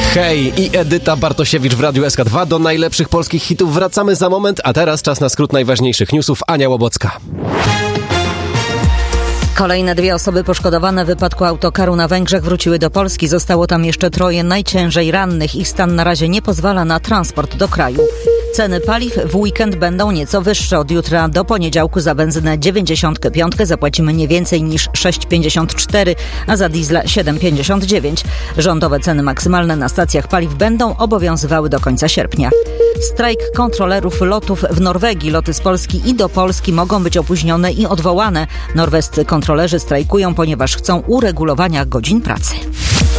Hej i Edyta Bartosiewicz w Radiu SK2. Do najlepszych polskich hitów wracamy za moment, a teraz czas na skrót najważniejszych newsów. Ania Łobocka. Kolejne 2 osoby poszkodowane w wypadku autokaru na Węgrzech wróciły do Polski. Zostało tam jeszcze 3 najciężej rannych. Ich stan na razie nie pozwala na transport do kraju. Ceny paliw w weekend będą nieco wyższe. Od jutra do poniedziałku za benzynę 95 zapłacimy nie więcej niż 6,54, a za diesla 7,59. Rządowe ceny maksymalne na stacjach paliw będą obowiązywały do końca sierpnia. Strajk kontrolerów lotów w Norwegii. Loty z Polski i do Polski mogą być opóźnione i odwołane. Norwescy kontrolerzy strajkują, ponieważ chcą uregulowania godzin pracy.